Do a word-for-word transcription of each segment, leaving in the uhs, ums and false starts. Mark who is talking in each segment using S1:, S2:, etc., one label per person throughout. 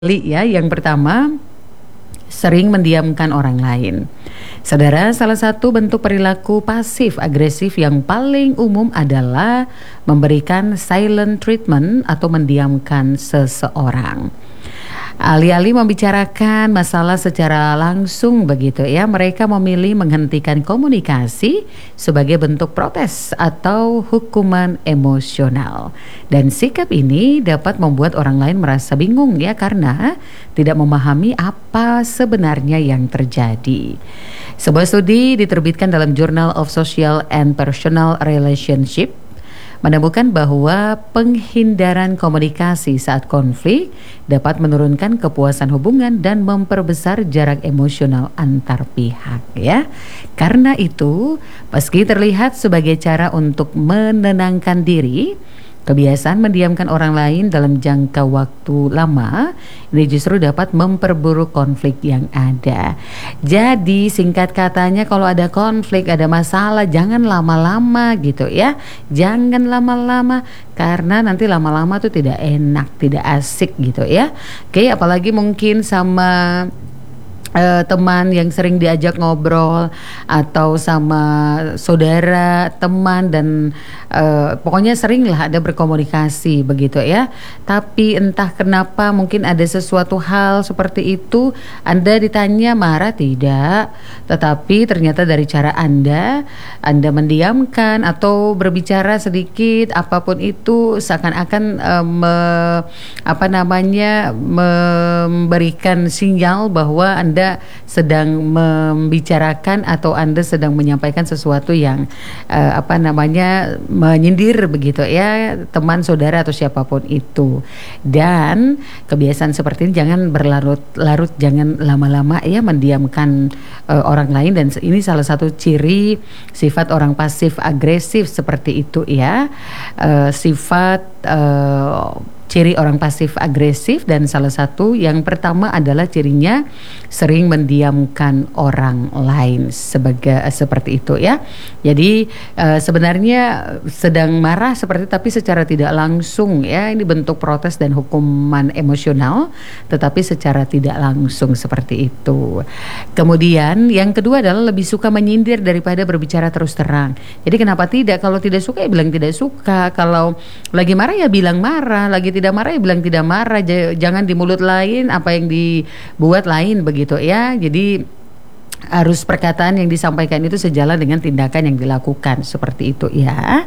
S1: Li ya, yang pertama sering mendiamkan orang lain. Saudara, salah satu bentuk perilaku pasif agresif yang paling umum adalah memberikan silent treatment atau mendiamkan seseorang. Alih-alih membicarakan masalah secara langsung begitu ya, mereka memilih menghentikan komunikasi sebagai bentuk protes atau hukuman emosional. Dan sikap ini dapat membuat orang lain merasa bingung ya, karena tidak memahami apa sebenarnya yang terjadi. Sebuah studi diterbitkan dalam Journal of Social and Personal Relationship menemukan bahwa penghindaran komunikasi saat konflik dapat menurunkan kepuasan hubungan dan memperbesar jarak emosional antar pihak ya. Karena itu, meski terlihat sebagai cara untuk menenangkan diri, kebiasaan mendiamkan orang lain dalam jangka waktu lama ini justru dapat memperburuk konflik yang ada. Jadi singkat katanya, kalau ada konflik, ada masalah, jangan lama-lama gitu ya. Jangan lama-lama, karena nanti lama-lama tuh tidak enak, tidak asik gitu ya. Oke, apalagi mungkin sama Uh, teman yang sering diajak ngobrol, atau sama saudara, teman, dan uh, pokoknya sering lah ada berkomunikasi begitu ya. Tapi entah kenapa mungkin ada sesuatu hal seperti itu, Anda ditanya marah tidak, tetapi ternyata dari cara Anda, Anda mendiamkan atau berbicara sedikit apapun itu seakan-akan uh, me, apa namanya memberikan sinyal bahwa Anda sedang membicarakan atau Anda sedang menyampaikan sesuatu yang uh, apa namanya menyindir begitu ya, teman, saudara, atau siapapun itu. Dan kebiasaan seperti ini jangan berlarut-larut, jangan lama-lama ya mendiamkan uh, orang lain. Dan ini salah satu ciri sifat orang pasif agresif seperti itu ya. Uh, sifat uh, Ciri orang pasif agresif, dan salah satu yang pertama adalah cirinya sering mendiamkan orang lain sebagai uh, seperti itu ya. Jadi uh, sebenarnya sedang marah seperti, tapi secara tidak langsung ya, ini bentuk protes dan hukuman emosional, tetapi secara tidak langsung seperti itu. Kemudian yang kedua adalah lebih suka menyindir daripada berbicara terus terang. Jadi kenapa tidak? Kalau tidak suka ya bilang tidak suka, kalau lagi marah ya bilang marah, lagi tidak marah ya bilang tidak marah. J- jangan di mulut lain apa yang dibuat lain begitu ya. Jadi harus perkataan yang disampaikan itu sejalan dengan tindakan yang dilakukan seperti itu ya.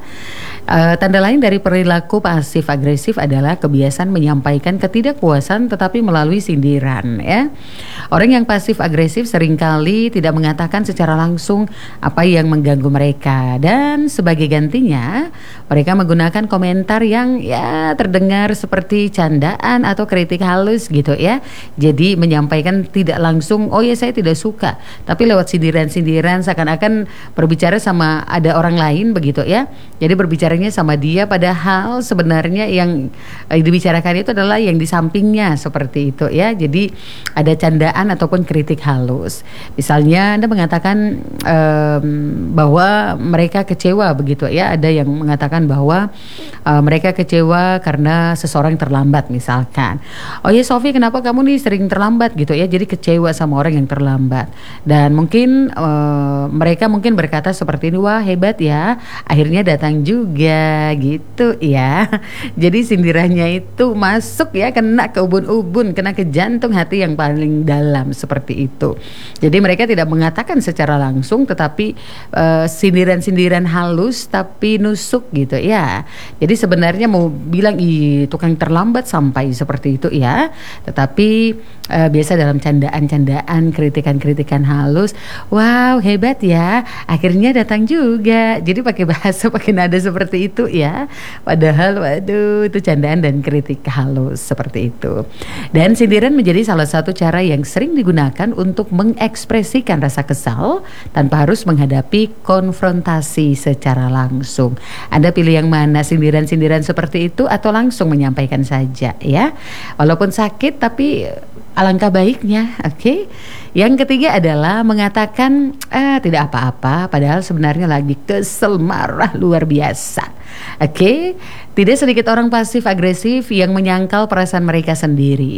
S1: E, tanda lain dari perilaku pasif agresif adalah kebiasaan menyampaikan ketidakpuasan tetapi melalui sindiran ya. Orang yang pasif agresif seringkali tidak mengatakan secara langsung apa yang mengganggu mereka, dan sebagai gantinya mereka menggunakan komentar yang ya terdengar seperti candaan atau kritik halus gitu ya. Jadi menyampaikan tidak langsung, oh ya saya tidak suka, tapi lewat sindiran-sindiran seakan-akan berbicara sama ada orang lain begitu ya. Jadi berbicaranya sama dia, padahal sebenarnya yang eh, dibicarakan itu adalah yang di sampingnya seperti itu ya. Jadi ada candaan ataupun kritik halus. Misalnya Anda mengatakan um, bahwa mereka kecewa begitu ya. Ada yang mengatakan bahwa uh, mereka kecewa karena seseorang terlambat misalkan. Oh ya Sofi, kenapa kamu nih sering terlambat gitu ya. Jadi kecewa sama orang yang terlambat. Dan mungkin uh, mereka mungkin berkata seperti ini, wah hebat ya, akhirnya datang juga gitu ya. Jadi sindirannya itu masuk ya, kena ke ubun-ubun, kena ke jantung hati yang paling dalam seperti itu. Jadi mereka tidak mengatakan secara langsung, tetapi uh, sindiran-sindiran halus tapi nusuk gitu ya. Jadi sebenarnya mau bilang ih tukang terlambat sampai seperti itu ya, tetapi uh, biasa dalam candaan-candaan, kritikan-kritikan halus. Wow hebat ya, akhirnya datang juga. Jadi pakai bahasa, pakai nada seperti itu ya. Padahal waduh itu candaan dan kritik halus seperti itu. Dan sindiran menjadi salah satu cara yang sering digunakan untuk mengekspresikan rasa kesal tanpa harus menghadapi konfrontasi secara langsung. Anda pilih yang mana, sindiran-sindiran seperti itu atau langsung menyampaikan saja ya. Walaupun sakit tapi alangkah baiknya, oke. Okay? Yang ketiga adalah mengatakan eh, tidak apa-apa, padahal sebenarnya lagi kesel, marah luar biasa. Oke, okay? Tidak sedikit orang pasif agresif yang menyangkal perasaan mereka sendiri.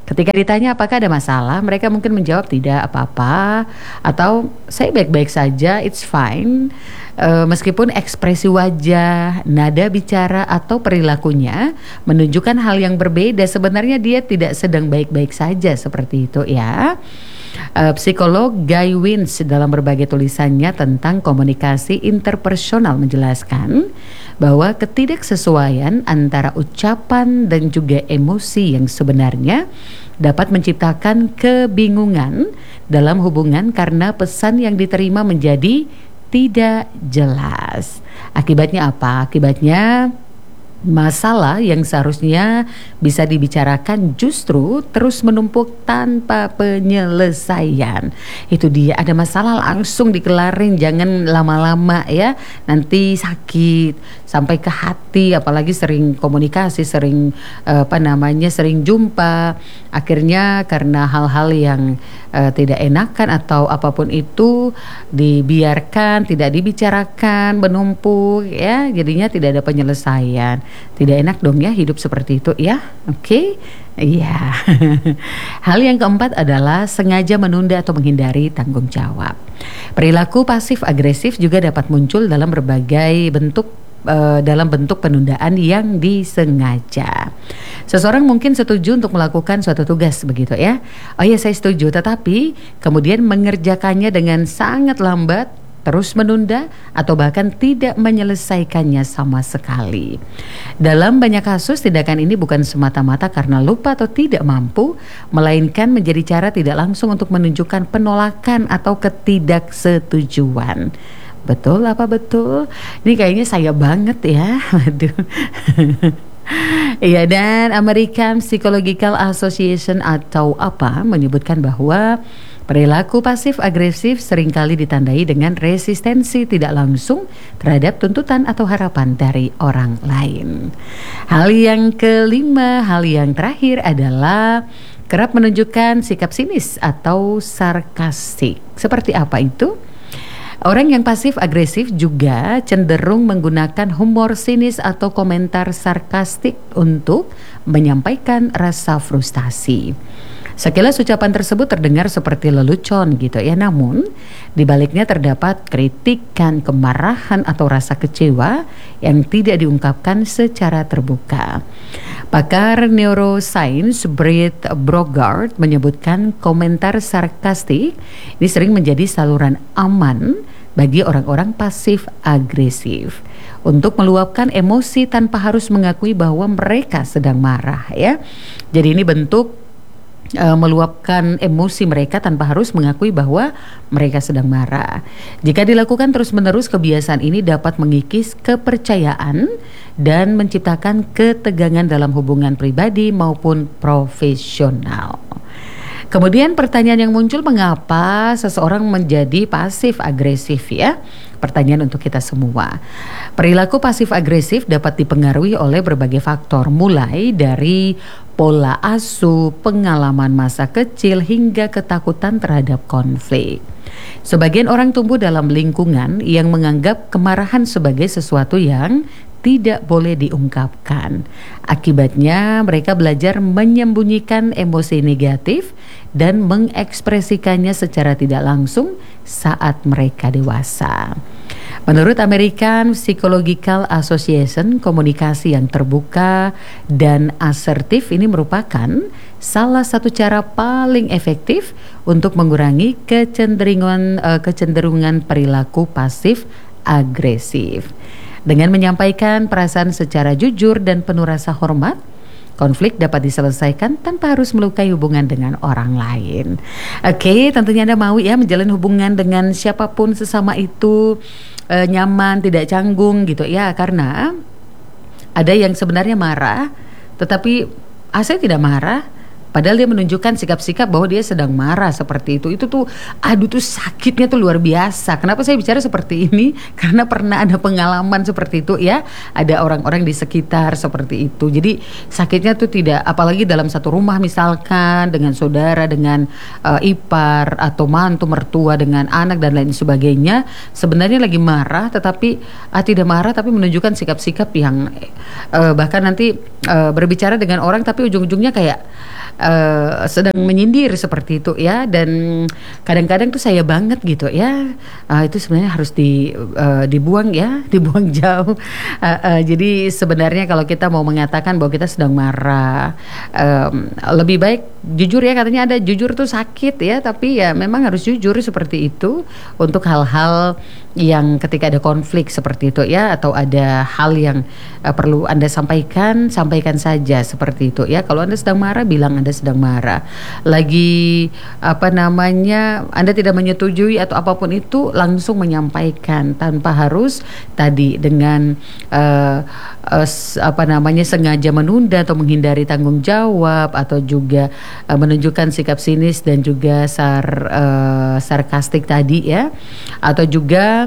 S1: Ketika ditanya apakah ada masalah, mereka mungkin menjawab tidak apa-apa atau saya baik-baik saja, it's fine. E, meskipun ekspresi wajah, nada bicara atau perilakunya menunjukkan hal yang berbeda, sebenarnya dia tidak sedang baik-baik saja seperti itu ya. Uh, psikolog Guy Winch dalam berbagai tulisannya tentang komunikasi interpersonal menjelaskan bahwa ketidaksesuaian antara ucapan dan juga emosi yang sebenarnya dapat menciptakan kebingungan dalam hubungan karena pesan yang diterima menjadi tidak jelas. Akibatnya apa? Akibatnya masalah yang seharusnya bisa dibicarakan justru terus menumpuk tanpa penyelesaian. Itu dia, ada masalah langsung dikelarin, jangan lama-lama ya, nanti sakit sampai ke hati. Apalagi sering komunikasi, sering eh, apa namanya sering jumpa, akhirnya karena hal-hal yang eh, tidak enakan atau apapun itu dibiarkan, tidak dibicarakan, menumpuk ya, jadinya tidak ada penyelesaian. Tidak enak dong ya hidup seperti itu ya. Oke, okay? Iya. Hal yang keempat adalah sengaja menunda atau menghindari tanggung jawab. Perilaku pasif agresif juga dapat muncul dalam berbagai bentuk uh, dalam bentuk penundaan yang disengaja. Seseorang mungkin setuju untuk melakukan suatu tugas begitu ya. Oh ya, saya setuju, tetapi kemudian mengerjakannya dengan sangat lambat, terus menunda atau bahkan tidak menyelesaikannya sama sekali. Dalam banyak kasus, tindakan ini bukan semata-mata karena lupa atau tidak mampu, melainkan menjadi cara tidak langsung untuk menunjukkan penolakan atau ketidaksetujuan. Betul apa betul? Ini kayaknya saya banget ya. Waduh. Iya, dan American Psychological Association atau apa menyebutkan bahwa perilaku pasif agresif seringkali ditandai dengan resistensi tidak langsung terhadap tuntutan atau harapan dari orang lain. Hal yang kelima, hal yang terakhir adalah kerap menunjukkan sikap sinis atau sarkastik. Seperti apa itu? Orang yang pasif agresif juga cenderung menggunakan humor sinis atau komentar sarkastik untuk menyampaikan rasa frustasi. Sekilas ucapan tersebut terdengar seperti lelucon gitu ya, namun di baliknya terdapat kritikan, kemarahan atau rasa kecewa yang tidak diungkapkan secara terbuka. Pakar neuroscience Brett Brogaard menyebutkan komentar sarkastik ini sering menjadi saluran aman bagi orang-orang pasif agresif untuk meluapkan emosi tanpa harus mengakui bahwa mereka sedang marah ya. Jadi ini bentuk Uh, meluapkan emosi mereka tanpa harus mengakui bahwa mereka sedang marah. Jika dilakukan terus-menerus, kebiasaan ini dapat mengikis kepercayaan dan menciptakan ketegangan dalam hubungan pribadi maupun profesional. Kemudian pertanyaan yang muncul, mengapa seseorang menjadi pasif agresif ya? Pertanyaan untuk kita semua. Perilaku pasif agresif dapat dipengaruhi oleh berbagai faktor, mulai dari pola asuh, pengalaman masa kecil hingga ketakutan terhadap konflik. Sebagian orang tumbuh dalam lingkungan yang menganggap kemarahan sebagai sesuatu yang tidak boleh diungkapkan. Akibatnya mereka belajar menyembunyikan emosi negatif dan mengekspresikannya secara tidak langsung saat mereka dewasa. Menurut American Psychological Association, komunikasi yang terbuka dan asertif ini merupakan salah satu cara paling efektif untuk mengurangi kecenderungan uh, kecenderungan perilaku pasif agresif. Dengan menyampaikan perasaan secara jujur dan penuh rasa hormat, konflik dapat diselesaikan tanpa harus melukai hubungan dengan orang lain. Oke, tentunya Anda mau ya menjalin hubungan dengan siapapun sesama itu e, nyaman, tidak canggung gitu ya. Karena ada yang sebenarnya marah, tetapi ah, saya tidak marah. Padahal dia menunjukkan sikap-sikap bahwa dia sedang marah seperti itu. Itu tuh, aduh tuh sakitnya tuh luar biasa. Kenapa saya bicara seperti ini? Karena pernah ada pengalaman seperti itu ya. Ada orang-orang di sekitar seperti itu. Jadi sakitnya tuh tidak, apalagi dalam satu rumah misalkan, dengan saudara, dengan uh, ipar, atau mantu, mertua, dengan anak dan lain sebagainya. Sebenarnya lagi marah, tetapi ah, tidak marah, tapi menunjukkan sikap-sikap yang uh, bahkan nanti uh, berbicara dengan orang, tapi ujung-ujungnya kayak uh, sedang menyindir seperti itu ya, dan kadang-kadang tuh saya banget gitu ya, uh, itu sebenarnya harus di uh, dibuang ya, dibuang jauh. Uh, uh, jadi sebenarnya kalau kita mau mengatakan bahwa kita sedang marah, um, lebih baik jujur ya, katanya ada jujur tuh sakit ya, tapi ya memang harus jujur seperti itu untuk hal-hal yang ketika ada konflik seperti itu ya, atau ada hal yang uh, perlu Anda sampaikan, sampaikan saja seperti itu ya. Kalau Anda sedang marah, bilang Anda sedang marah. Lagi apa namanya, Anda tidak menyetujui atau apapun itu, langsung menyampaikan tanpa harus tadi dengan uh, uh, apa namanya sengaja menunda atau menghindari tanggung jawab, atau juga uh, menunjukkan sikap sinis dan juga sar uh, sarkastik tadi ya, atau juga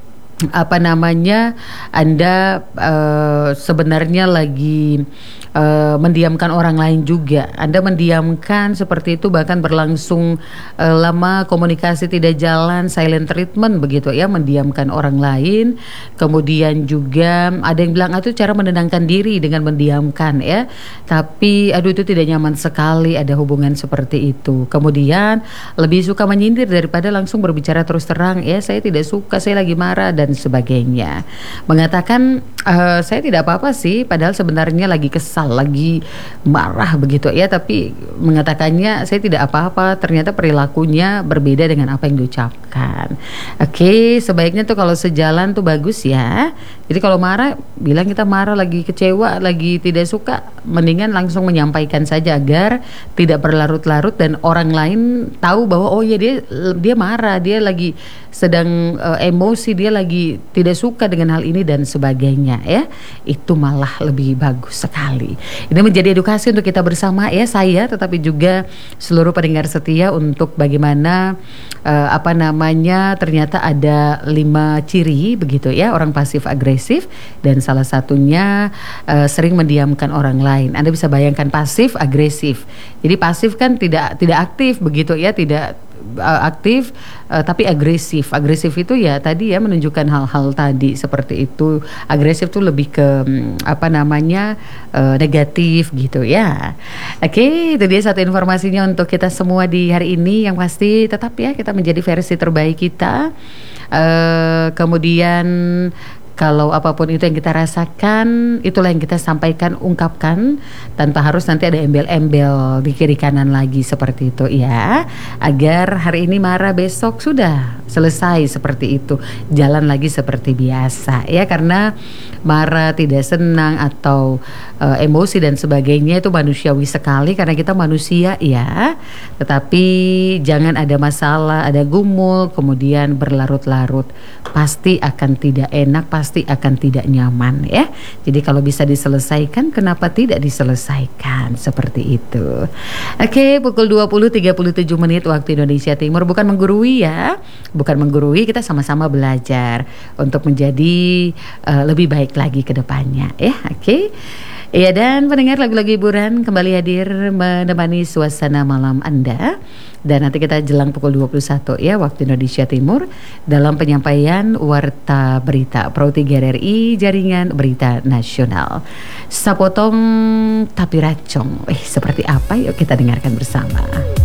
S1: apa namanya Anda uh, sebenarnya lagi uh, mendiamkan orang lain juga. Anda mendiamkan seperti itu, bahkan berlangsung uh, lama komunikasi tidak jalan, silent treatment begitu ya, mendiamkan orang lain. Kemudian juga ada yang bilang, ah, itu cara menenangkan diri dengan mendiamkan ya. Tapi aduh, itu tidak nyaman sekali ada hubungan seperti itu. Kemudian lebih suka menyindir daripada langsung berbicara terus terang ya, saya tidak suka, saya lagi marah dan sebagainya. Mengatakan uh, saya tidak apa-apa sih, padahal sebenarnya lagi kesal, lagi marah begitu ya, tapi mengatakannya saya tidak apa-apa, ternyata perilakunya berbeda dengan apa yang diucapkan. Oke, sebaiknya tuh kalau sejalan tuh bagus ya. Jadi kalau marah, bilang kita marah, lagi kecewa, lagi tidak suka, mendingan langsung menyampaikan saja agar tidak berlarut-larut dan orang lain tahu bahwa oh ya dia dia marah, dia lagi sedang uh, emosi, dia lagi tidak suka dengan hal ini dan sebagainya ya. Itu malah lebih bagus sekali. Ini menjadi edukasi untuk kita bersama ya, saya tetapi juga seluruh pendengar setia, untuk bagaimana uh, apa namanya ternyata ada lima ciri begitu ya orang pasif agresif, dan salah satunya uh, sering mendiamkan orang lain. Anda bisa bayangkan pasif agresif. Jadi pasif kan tidak tidak aktif begitu ya, tidak uh, aktif uh, tapi agresif. Agresif itu ya tadi ya, menunjukkan hal-hal tadi seperti itu. Agresif tuh lebih ke um, apa namanya uh, negatif gitu ya. Oke, itu dia satu informasinya untuk kita semua di hari ini. Yang pasti tetap ya kita menjadi versi terbaik kita. Uh, kemudian kalau apapun itu yang kita rasakan, itulah yang kita sampaikan, ungkapkan, tanpa harus nanti ada embel-embel di kiri kanan lagi seperti itu ya. Agar hari ini marah, besok sudah selesai seperti itu, jalan lagi seperti biasa ya. Karena marah, tidak senang atau uh, emosi dan sebagainya itu manusiawi sekali, karena kita manusia ya. Tetapi jangan ada masalah, ada gumul, kemudian berlarut-larut, pasti akan tidak enak, pasti pasti akan tidak nyaman ya. Jadi kalau bisa diselesaikan, kenapa tidak diselesaikan seperti itu. Oke, pukul dua puluh tiga puluh tujuh menit waktu Indonesia Timur. Bukan menggurui ya, bukan menggurui, kita sama-sama belajar untuk menjadi uh, lebih baik lagi ke depannya ya. Oke. Iya, dan pendengar, lagu-lagu hiburan kembali hadir menemani suasana malam Anda. Dan nanti kita jelang pukul dua puluh satu ya waktu Indonesia Timur dalam penyampaian Warta Berita Pro tiga R R I Jaringan Berita Nasional. Sapotong tapi racong, eh seperti apa? Yuk kita dengarkan bersama.